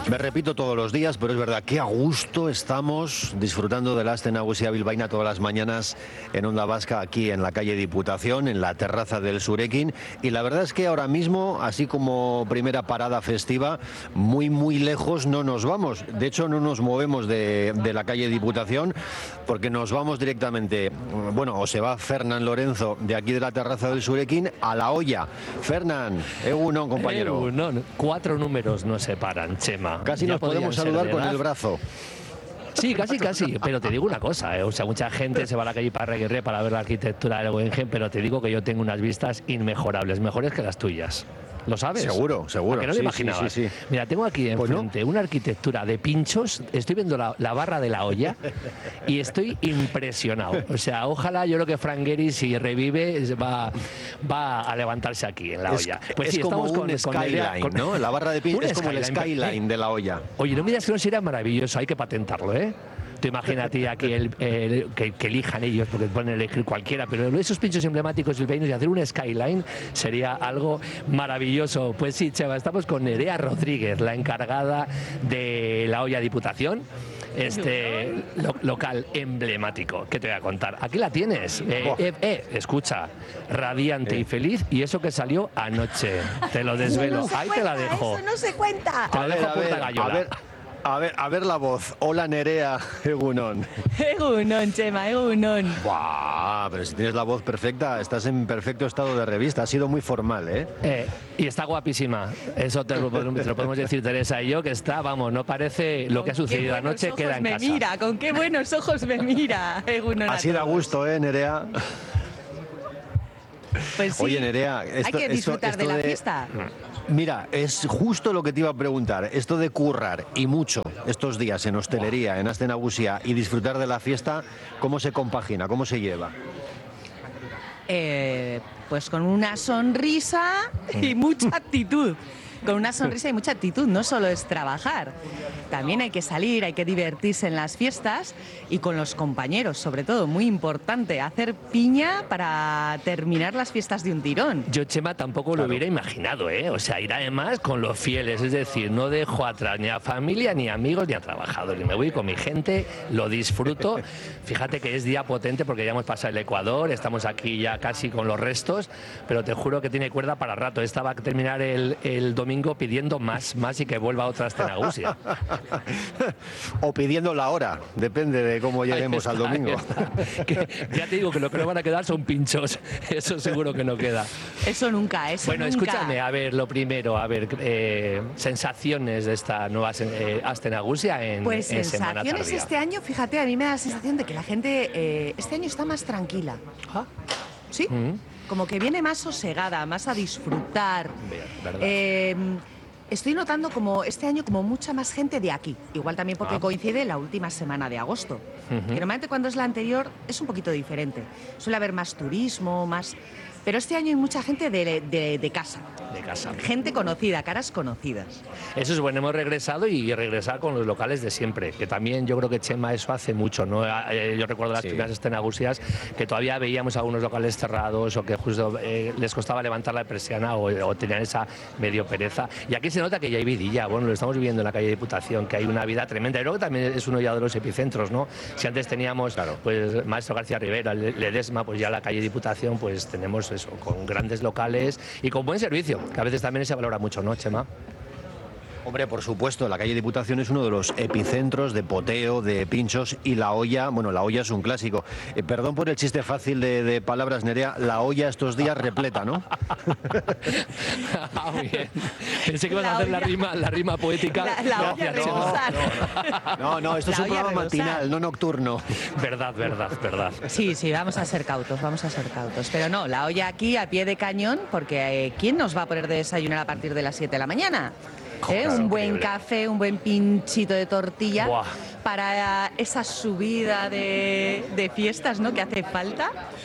Me repito todos los días, pero es verdad, qué a gusto estamos disfrutando de la Aste Nagusia bilbaína todas las mañanas en Onda Vasca, aquí en la calle Diputación, en la terraza del Surekin. Y la verdad es que ahora mismo, así como primera parada festiva, muy lejos no nos vamos. De hecho, no nos movemos de la calle Diputación, porque nos vamos directamente, bueno, o se va Fernán Lorenzo de aquí de la terraza del Surekin a La Hoya. Fernán, egunon, compañero. Egunon, 4 números nos separan, Chema. Casi Ya nos podemos saludar con el brazo. Sí, casi, pero te digo una cosa, o sea, mucha gente se va a la calle Parraguirre para ver la arquitectura del Guggenheim, pero te digo que yo tengo unas vistas inmejorables, mejores que las tuyas. ¿Lo sabes? Seguro. ¿A que no lo imaginabas? Sí. Mira, tengo aquí enfrente una arquitectura de pinchos, estoy viendo la barra de La Hoya y estoy impresionado. O sea, ojalá, yo creo que Frank Gehry, si revive, va a levantarse aquí en La Hoya. Pues sí, como un skyline, ¿no? La barra de pinchos es como el skyline de La Hoya. Oye, no me digas que no sería maravilloso, hay que patentarlo, ¿eh? Tú imagínate aquí que elijan ellos, porque pueden elegir cualquiera, pero esos pinchos emblemáticos bilbaínos y hacer un skyline sería algo maravilloso. Pues sí, Cheva, estamos con Nerea Rodríguez, la encargada de La Hoya Diputación, este local emblemático. ¿Qué te voy a contar? Aquí la tienes. Escucha, radiante y feliz, y eso que salió anoche. Te lo desvelo. Ahí te la dejo. Eso no se cuenta. Te la dejo a Puerta Gallola. A ver la voz. Hola, Nerea, egunon. Egunon, Chema, egunon. Buah, pero si tienes la voz perfecta, estás en perfecto estado de revista. Ha sido muy formal, ¿eh? Y está guapísima. Eso te lo podemos decir Teresa y yo, que está, vamos, no parece lo que ha sucedido anoche, queda en casa. Mira, con qué buenos ojos me mira, egunon. Así da gusto, Nerea. Pues sí. Oye, Nerea, hay que disfrutar de la fiesta. Mira, es justo lo que te iba a preguntar. Esto de currar y mucho estos días en hostelería, en Aste Nagusia, y disfrutar de la fiesta, ¿cómo se compagina? ¿Cómo se lleva? Pues con una sonrisa y mucha actitud. Con una sonrisa y mucha actitud, no solo es trabajar, también hay que salir, hay que divertirse en las fiestas y con los compañeros, sobre todo, muy importante, hacer piña para terminar las fiestas de un tirón. Yo, Chema, tampoco lo hubiera imaginado, ¿eh? O sea, ir además con los fieles, es decir, no dejo atrás ni a familia, ni a amigos, ni a trabajadores, me voy con mi gente, lo disfruto. Fíjate que es día potente porque ya hemos pasado el Ecuador, estamos aquí ya casi con los restos, pero te juro que tiene cuerda para rato. Esta va a terminar el domingo pidiendo más y que vuelva otra Aste Nagusia. O pidiendo la hora, depende de cómo lleguemos al domingo. Ya te digo que lo que no van a quedar son pinchos, eso seguro que no queda. Eso nunca, eso bueno, nunca. Escúchame, a ver, lo primero, sensaciones de esta nueva Aste Nagusia en pues semana tardía. Sensaciones este año, fíjate, a mí me da la sensación de que la gente este año está más tranquila. ¿Sí? Como que viene más sosegada, más a disfrutar. Estoy notando como este año como mucha más gente de aquí. Igual también porque coincide la última semana de agosto. Que normalmente cuando es la anterior es un poquito diferente. Suele haber más turismo, más... Pero este año hay mucha gente de casa. De casa. Gente conocida, caras conocidas. Eso es bueno, hemos regresado y regresar con los locales de siempre, que también yo creo que, Chema, eso hace mucho, ¿no? Yo recuerdo las primeras Aste Nagusias que todavía veíamos algunos locales cerrados o que justo les costaba levantar la persiana o tenían esa medio pereza. Y aquí se nota que ya hay vidilla, bueno, lo estamos viviendo en la calle Diputación, que hay una vida tremenda. Y luego también es uno ya de los epicentros, ¿no? Si antes teníamos, pues, Maestro García Rivera, Ledesma, pues ya la calle Diputación, pues tenemos eso, con grandes locales y con buen servicio, que a veces también se valora mucho, ¿no, Chema? Hombre, por supuesto, la calle Diputación es uno de los epicentros de poteo, de pinchos, y La Hoya, bueno, La Hoya es un clásico. Perdón por el chiste fácil de palabras, Nerea, La Hoya estos días repleta, ¿no? Bien. Pensé que ibas a hacer la rima poética. La Hoya rebosar. No, esto es un programa matinal, no nocturno. Verdad. Sí, vamos a ser cautos. Pero no, La Hoya aquí a pie de cañón, porque ¿quién nos va a poner de desayunar a partir de las 7 de la mañana? Un buen café, un buen pinchito de tortilla. Buah. Para esa subida de fiestas, ¿no?, que hace falta.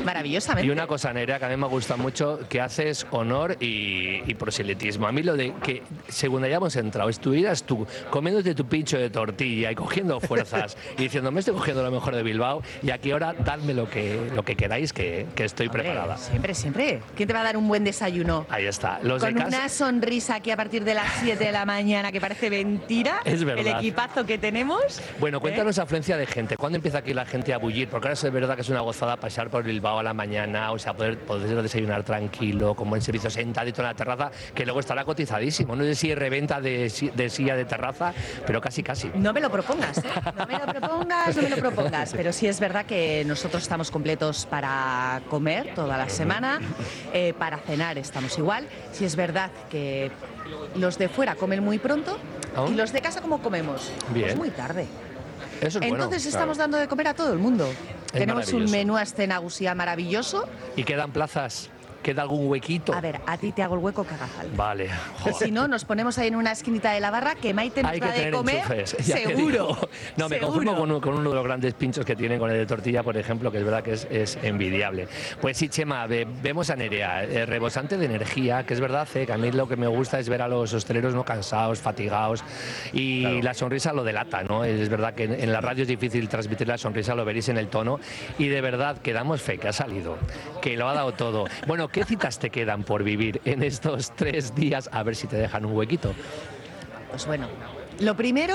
maravillosamente. Y una cosa, Nerea, que a mí me gusta mucho, que haces honor y proselitismo. A mí lo de que, según hayamos entrado, estuvieras tú comiéndote tu pincho de tortilla y cogiendo fuerzas y diciendo, me estoy cogiendo lo mejor de Bilbao y aquí ahora dadme lo que queráis, que estoy preparada. Siempre, siempre. ¿Quién te va a dar un buen desayuno? Ahí está. Con una sonrisa aquí a partir de las 7 de la mañana, que parece mentira. Es verdad. El equipazo que tenemos. Bueno, cuéntanos afluencia de gente. ¿Cuándo empieza aquí la gente a bullir? Porque ahora es verdad que es una gozada pasar por Bilbao a la mañana, o sea, poder desayunar tranquilo, con buen servicio, sentadito en la terraza, que luego estará cotizadísimo. No sé si es reventa de silla de terraza, pero casi. No me lo propongas, ¿eh? No me lo propongas. Pero sí es verdad que nosotros estamos completos para comer toda la semana, para cenar estamos igual. Sí es verdad que los de fuera comen muy pronto y los de casa, ¿cómo comemos? Bien. Pues muy tarde. Eso es Entonces bueno, estamos claro. dando de comer a todo el mundo. Es Tenemos un maravilloso. menú Astenagusía maravilloso. ¿Y quedan plazas? ¿Queda algún huequito? A ver, a ti te hago el hueco que haga falta. Vale. Y si no, nos ponemos ahí en una esquinita de la barra, que Maite nos Hay que da de tener comer, enchufes, ya te seguro. digo. No, me seguro. conformo con uno de los grandes pinchos que tienen, con el de tortilla, por ejemplo, que es verdad que es envidiable. Pues sí, Chema, vemos a Nerea, rebosante de energía, que es verdad, que a mí lo que me gusta es ver a los hosteleros no cansados, fatigados, y claro, la sonrisa lo delata, ¿no? Es verdad que en la radio es difícil transmitir la sonrisa, lo veréis en el tono, y de verdad que damos fe que ha salido, que lo ha dado todo. Bueno, ¿qué citas te quedan por vivir en estos 3 días? A ver si te dejan un huequito. Pues bueno, lo primero,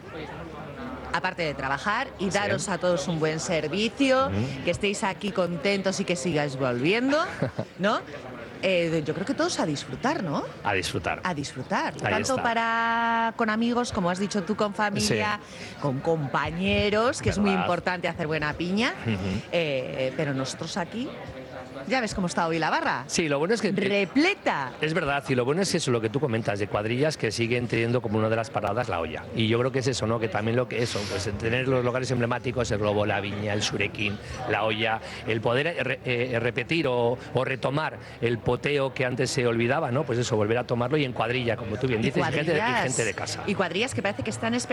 aparte de trabajar y daros a todos un buen servicio, que estéis aquí contentos y que sigáis volviendo, ¿no? Yo creo que todos a disfrutar, ¿no? A disfrutar. A disfrutar. Ahí Tanto está. con amigos, como has dicho tú, con familia, con compañeros, que es muy importante hacer buena piña. Pero nosotros aquí, ya ves cómo está hoy la barra. Sí, lo bueno es que... repleta. Es verdad, y lo bueno es eso, lo que tú comentas, de cuadrillas que siguen teniendo como una de las paradas la olla. Y yo creo que es eso, ¿no? Que también lo que eso, pues tener los lugares emblemáticos, el Globo, la Viña, el Surekin, la olla, el poder repetir o retomar el poteo que antes se olvidaba, ¿no? Pues eso, volver a tomarlo y en cuadrilla, como tú bien dices, y gente de casa. Y cuadrillas que parece que están